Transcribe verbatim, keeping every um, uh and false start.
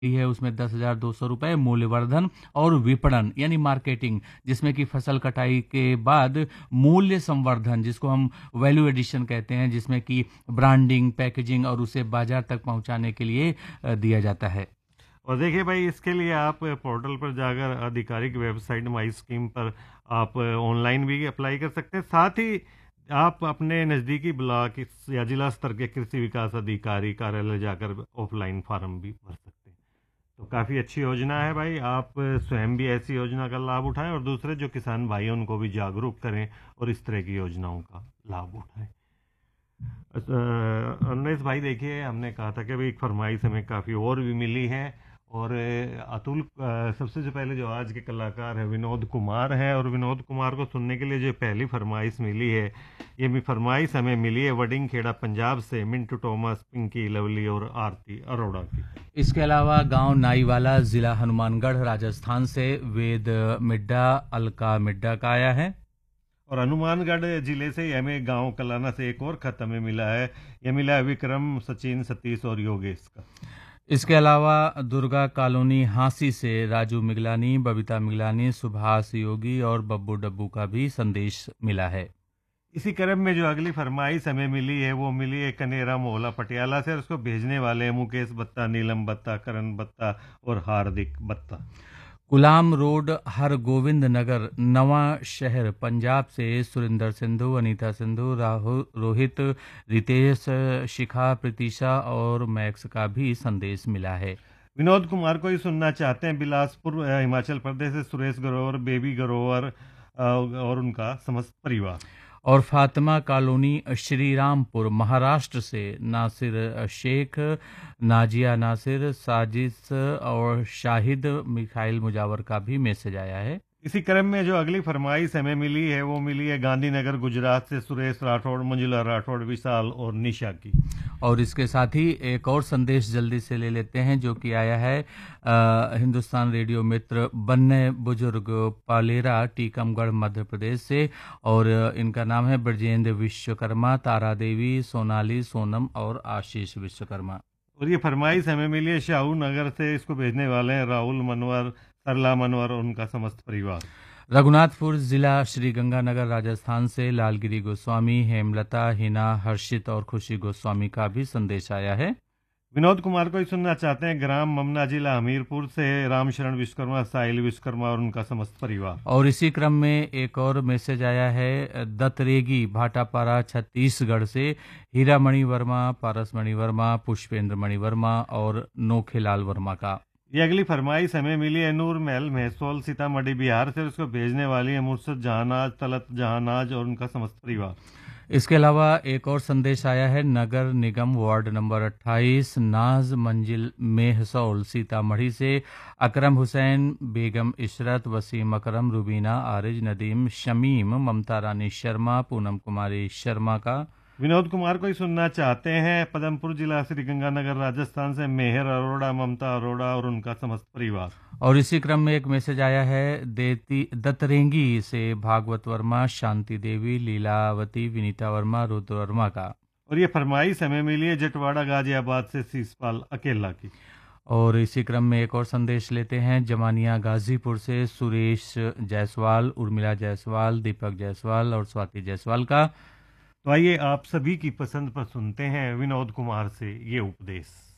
है उसमें दस हजार दो सौ रुपये मूल्यवर्धन और विपणन यानी मार्केटिंग, जिसमें कि फसल कटाई के बाद मूल्य संवर्धन जिसको हम वैल्यू एडिशन कहते हैं, जिसमें कि ब्रांडिंग, पैकेजिंग और उसे बाजार तक पहुंचाने के लिए अ, दिया जाता है। और देखिए भाई, इसके लिए आप पोर्टल पर जाकर आधिकारिक वेबसाइट माई स्कीम पर आप ऑनलाइन भी अप्लाई कर सकते हैं। साथ ही आप अपने नज़दीकी ब्लॉक या जिला स्तर के कृषि विकास अधिकारी कार्यालय जाकर ऑफलाइन फॉर्म भी भर सकते हैं। तो काफ़ी अच्छी योजना है भाई, आप स्वयं भी ऐसी योजना का लाभ उठाएं और दूसरे जो किसान भाई हैं उनको भी जागरूक करें और इस तरह की योजनाओं का लाभ उठाएं। अनलेस भाई देखिए, हमने कहा था कि भाई एक फरमाइश हमें काफ़ी और भी मिली है। और अतुल, अ, सबसे जो पहले जो आज के कलाकार हैं विनोद कुमार हैं, और विनोद कुमार को सुनने के लिए जो पहली फरमाइश मिली है, ये भी फरमाइश हमें मिली है वडिंग खेड़ा पंजाब से मिंटू टॉमस, पिंकी लवली और आरती अरोड़ा की। इसके अलावा गांव नाईवाला, जिला हनुमानगढ़, राजस्थान से वेद मिड्डा, अलका मिड्डा का आया है। और हनुमानगढ़ जिले से हमें गांव कलाना से एक और खत हमें मिला है, ये मिला है विक्रम, सचिन, सतीश और योगेश का। इसके अलावा दुर्गा कॉलोनी हांसी से राजू मिगलानी, बबीता मिगलानी, सुभाष योगी और बब्बू डब्बू का भी संदेश मिला है। इसी क्रम में जो अगली फरमाइश हमें मिली है वो मिली है कनेरा मोहला पटियाला से, और उसको भेजने वाले हैं मुकेश बत्ता, नीलम बत्ता, करण बत्ता और हार्दिक बत्ता। गुलाम रोड, हर गोविंद नगर, नवा शहर, पंजाब से सुरिंदर सिंधु, अनीता सिंधु, राहुल, रोहित, रितेश, शिखा, प्रीतिशा और मैक्स का भी संदेश मिला है। विनोद कुमार को ही सुनना चाहते हैं बिलासपुर, अ, हिमाचल प्रदेश से सुरेश ग्रोवर, बेबी ग्रोवर अ, और उनका समस्त परिवार। और फातिमा कॉलोनी, श्रीरामपुर, महाराष्ट्र से नासिर शेख, नाजिया नासिर, साजिद और शाहिद मिखाइल मुजावर का भी मैसेज आया है। इसी क्रम में जो अगली फरमाइश हमें मिली है वो मिली है गांधीनगर गुजरात से सुरेश राठौड़, मंजुला राठौड़, विशाल और निशा की। और इसके साथ ही एक और संदेश जल्दी से ले लेते हैं जो कि आया है आ, हिंदुस्तान रेडियो मित्र बन्ने बुजुर्ग, पालेरा, टीकमगढ़, मध्य प्रदेश से। और इनका नाम है ब्रजेंद्र विश्वकर्मा, तारा देवी, सोनाली, सोनम और आशीष विश्वकर्मा। और ये फरमाइश हमें मिली है शाहू नगर से, इसको भेजने वाले हैं राहुल मनवर, सरला मनवर और उनका समस्त परिवार। रघुनाथपुर जिला, श्री गंगानगर, राजस्थान से लालगिरी गोस्वामी, हेमलता, हिना, हर्षित और खुशी गोस्वामी का भी संदेश आया है। विनोद कुमार को ही सुनना चाहते हैं ग्राम ममना, जिला हमीरपुर से रामशरण विश्वकर्मा, साहिल विश्वकर्मा और उनका समस्त परिवार। और इसी क्रम में एक और मैसेज आया है दत्तरेगी, भाटापारा, छत्तीसगढ़ से हीरा मणि वर्मा, पारस मणि वर्मा, पुष्पेंद्र मणि वर्मा और नोखेलाल वर्मा का। ये अगली फरमाइश हमें मिली है नूर महल, महसौल, सीतामढ़ी, बिहार से, उसको भेजने वाली है मुर्शद जहानाज, तलत जहानाज और उनका समस्त परिवार। इसके अलावा एक और संदेश आया है नगर निगम वार्ड नंबर अट्ठाईस, नाज मंजिल, मेहसौल, सीतामढ़ी से अकरम हुसैन, बेगम इशरत, वसीम अकरम, रुबीना, आरिज, नदीम, शमीम, ममता रानी शर्मा, पूनम कुमारी शर्मा का। विनोद कुमार को ही सुनना चाहते हैं पदमपुर जिला, श्री गंगानगर, राजस्थान से मेहर अरोड़ा, ममता अरोड़ा और उनका समस्त परिवार। और इसी क्रम में एक मैसेज आया है देती दत्तरेंगी से भागवत वर्मा, शांति देवी, लीलावती, विनीता वर्मा, रुद्र वर्मा का। और ये फरमाइश हमें मिली है जटवाड़ा गाजियाबाद से शीशपाल अकेला की। और इसी क्रम में एक और संदेश लेते हैं जमानिया गाजीपुर से सुरेश जायसवाल, उर्मिला जायसवाल, दीपक जायसवाल और स्वाति जायसवाल का। तो आइए आप सभी की पसंद पर सुनते हैं विनोद कुमार से ये उपदेश।